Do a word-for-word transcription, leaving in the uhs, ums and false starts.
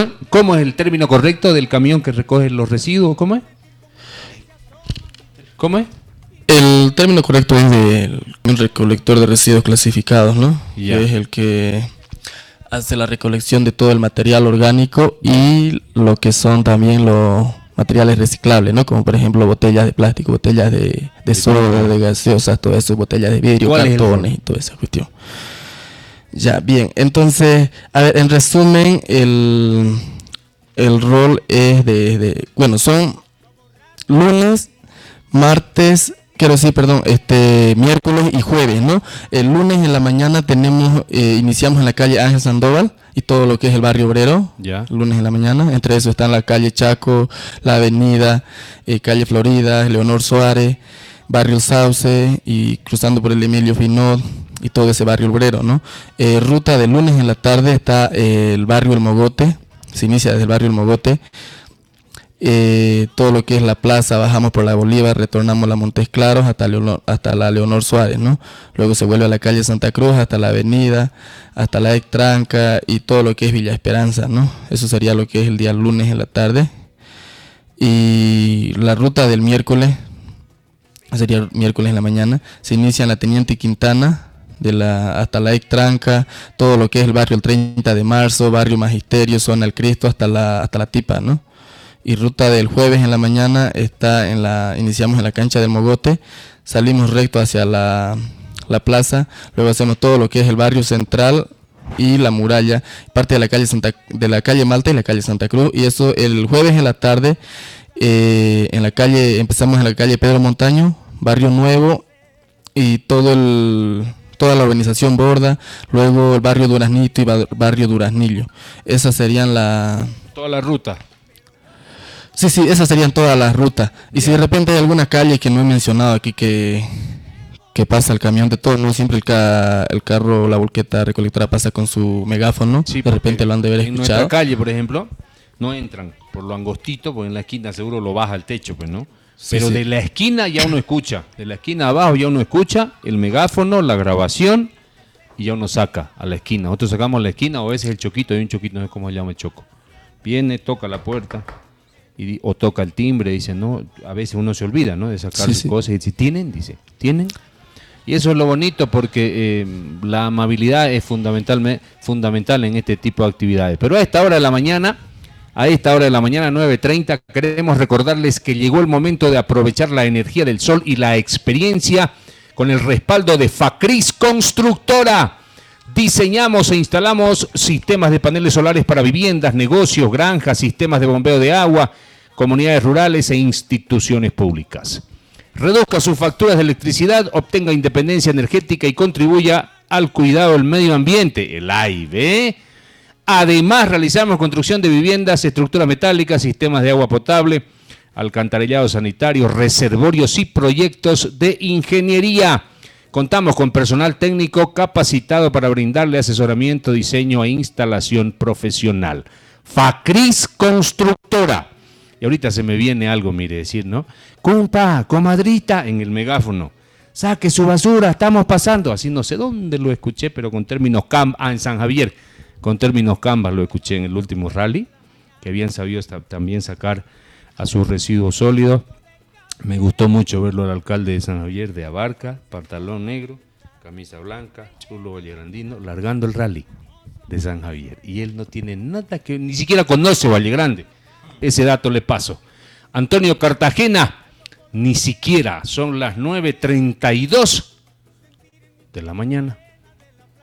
es? ¿Cómo es el término correcto del camión que recoge los residuos? ¿Cómo es? ¿Cómo es? El término correcto es de un recolector de residuos clasificados, ¿no? Ya. Que es el que hace la recolección de todo el material orgánico y lo que son también los materiales reciclables, ¿no? Como por ejemplo botellas de plástico, botellas de, de soda, de gaseosas, todo eso, botellas de vidrio, cartones y toda esa cuestión. Ya, bien. Entonces, a ver, en resumen, el, el rol es de, de, bueno, son lunes, martes, quiero decir, perdón, este miércoles y jueves, ¿no? El lunes en la mañana tenemos, eh, iniciamos en la calle Ángel Sandoval y todo lo que es el barrio obrero, ya. El lunes en la mañana. Entre eso están la calle Chaco, la avenida, eh, calle Florida, Leonor Suárez, barrio Sauce y cruzando por el Emilio Finot y todo ese barrio obrero, ¿no? Eh, ruta de lunes en la tarde está eh, el barrio El Mogote, se inicia desde el barrio El Mogote. Eh, todo lo que es la plaza, bajamos por la Bolívar, retornamos a la Montes Claros hasta, Leonor, hasta la Leonor Suárez, ¿no? Luego se vuelve a la calle Santa Cruz hasta la avenida, hasta la Extranca y todo lo que es Villa Esperanza, ¿no? Eso sería lo que es el día lunes en la tarde. Y la ruta del miércoles, sería el miércoles en la mañana, se inicia en la Teniente Quintana de la, hasta la Extranca, todo lo que es el barrio el treinta de marzo, barrio Magisterio, zona El Cristo hasta la, hasta la Tipa, ¿no? Y ruta del jueves en la mañana está en la, iniciamos en la cancha del Mogote, salimos recto hacia la, la plaza, luego hacemos todo lo que es el barrio central y la muralla, parte de la calle Santa, de la calle Malta y la calle Santa Cruz, y eso el jueves en la tarde, eh, en la calle, empezamos en la calle Pedro Montaño, barrio Nuevo y todo el, toda la urbanización Borda, luego el barrio Duraznito y barrio Duraznillo. Esas serían la... Toda la ruta. Sí, sí, esas serían todas las rutas. Y yeah. Si de repente hay alguna calle que no he mencionado aquí que, que pasa el camión de todo, no siempre el, ca, el carro, la volqueta recolectora pasa con su megáfono, sí, de repente lo han de haber escuchado. En nuestra calle, por ejemplo, no entran por lo angostito, porque en la esquina seguro lo baja al techo, pues, ¿no? Sí, pero sí. De la esquina ya uno escucha, de la esquina abajo ya uno escucha el megáfono, la grabación y ya uno saca a la esquina. Nosotros sacamos a la esquina o a veces el choquito, hay un choquito, no sé cómo se llama el choco. Viene, toca la puerta. Y, o toca el timbre, dice, no, a veces uno se olvida, ¿no? De sacar sí, sí. cosas y dice, ¿tienen? Dice, ¿tienen? Y eso es lo bonito porque eh, la amabilidad es fundamental, fundamental en este tipo de actividades. Pero a esta hora de la mañana, a esta hora de la mañana, nueve treinta, queremos recordarles que llegó el momento de aprovechar la energía del sol y la experiencia con el respaldo de Facris Constructora. Diseñamos e instalamos sistemas de paneles solares para viviendas, negocios, granjas, sistemas de bombeo de agua, comunidades rurales e instituciones públicas. Reduzca sus facturas de electricidad, obtenga independencia energética y contribuya al cuidado del medio ambiente, el A I B. Además, realizamos construcción de viviendas, estructuras metálicas, sistemas de agua potable, alcantarillado sanitario, reservorios y proyectos de ingeniería. Contamos con personal técnico capacitado para brindarle asesoramiento, diseño e instalación profesional. Facris Constructora. Y ahorita se me viene algo, mire, decir, ¿no? Compa, comadrita, en el megáfono. Saque su basura, estamos pasando. Así no sé dónde lo escuché, pero con términos cambas, ah, en San Javier, con términos cambas lo escuché en el último rally, que habían sabido también sacar a sus residuos sólidos. Me gustó mucho verlo al alcalde de San Javier, de Abarca, pantalón negro, camisa blanca, chulo vallegrandino, largando el rally de San Javier. Y él no tiene nada que, ni siquiera conoce Valle Grande. Ese dato le paso. Antonio Cartagena, ni siquiera, son las nueve treinta y dos de la mañana.